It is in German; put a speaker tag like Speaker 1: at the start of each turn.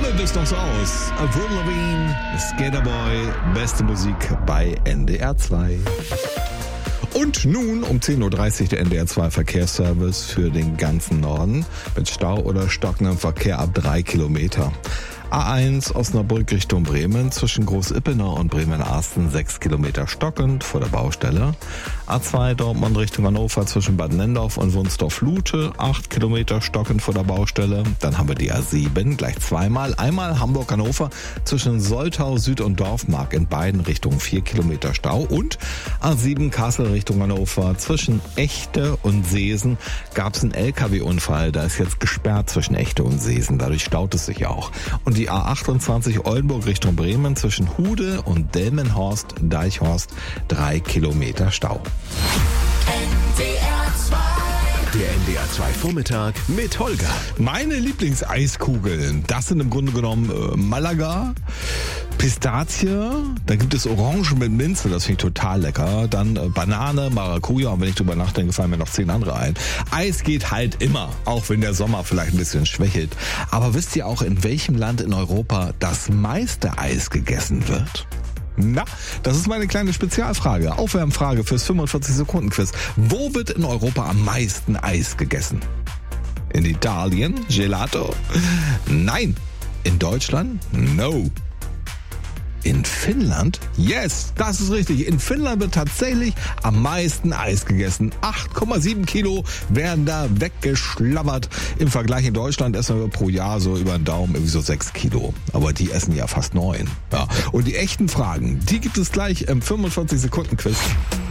Speaker 1: bist du's aus. Avril Lavigne, Skaterboy, beste Musik bei NDR 2. Und nun um 10.30 Uhr der NDR 2 Verkehrsservice für den ganzen Norden mit Stau oder stockendem Verkehr ab 3 Kilometer. A1 Osnabrück Richtung Bremen zwischen Groß-Ippenau und Bremen-Arsten 6 Kilometer stockend vor der Baustelle. A2 Dortmund Richtung Hannover zwischen Bad Nendorf und Wunsdorf-Lute 8 Kilometer stockend vor der Baustelle. Dann haben wir die A7 gleich zweimal. Einmal Hamburg-Hannover zwischen Soltau Süd und Dorfmark in beiden Richtungen 4 Kilometer Stau. Und A7 Kassel Richtung Hannover zwischen Echte und Seesen gab es einen LKW-Unfall. Da ist jetzt gesperrt zwischen Echte und Seesen. Dadurch staut es sich auch. Und die A28 Oldenburg Richtung Bremen zwischen Hude und Delmenhorst-Deichhorst 3 Kilometer Stau.
Speaker 2: Der NDR 2 Vormittag mit Holger.
Speaker 1: Meine Lieblingseiskugeln, das sind im Grunde genommen Malaga, Pistazie, da gibt es Orange mit Minze, das finde ich total lecker. Dann Banane, Maracuja und wenn ich drüber nachdenke, fallen mir noch 10 andere ein. Eis geht halt immer, auch wenn der Sommer vielleicht ein bisschen schwächelt. Aber wisst ihr auch, in welchem Land in Europa das meiste Eis gegessen wird? Na, das ist meine kleine Spezialfrage. Aufwärmfrage fürs 45-Sekunden-Quiz. Wo wird in Europa am meisten Eis gegessen? In Italien? Gelato? Nein. In Deutschland? No. In Finnland? Yes, das ist richtig. In Finnland wird tatsächlich am meisten Eis gegessen. 8,7 Kilo werden da weggeschlabbert. Im Vergleich in Deutschland essen wir pro Jahr so über den Daumen irgendwie so 6 Kilo. Aber die essen ja fast 9. Ja. Und die echten Fragen, die gibt es gleich im 45-Sekunden-Quiz.